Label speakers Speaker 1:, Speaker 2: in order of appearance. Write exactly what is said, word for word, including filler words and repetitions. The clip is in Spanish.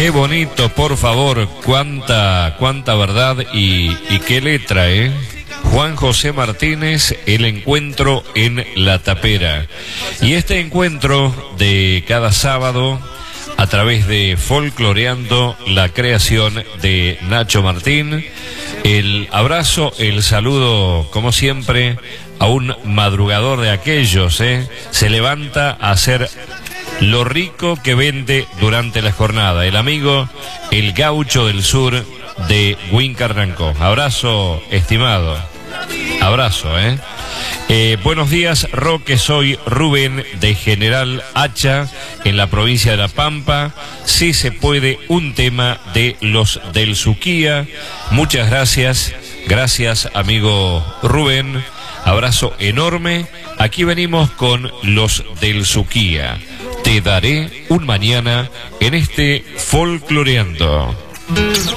Speaker 1: Qué bonito, por favor, cuánta, cuánta verdad y, y qué letra, ¿eh? Juan José Martínez, El encuentro en La Tapera. Y este encuentro de cada sábado, a través de Folcloreando, la creación de Nacho Martín, el abrazo, el saludo, como siempre, a un madrugador de aquellos, ¿eh? Se levanta a hacer lo rico que vende durante la jornada, el amigo, el gaucho del sur de Huincarnancó. Abrazo, estimado. Abrazo, ¿eh? Eh, buenos días, Roque, soy Rubén de General Hacha, en la provincia de La Pampa. Si se puede, un tema de los del Suquía. Muchas gracias, gracias, amigo Rubén. Abrazo enorme. Aquí venimos con los del Suquía. Te daré un mañana en este Folcloreando.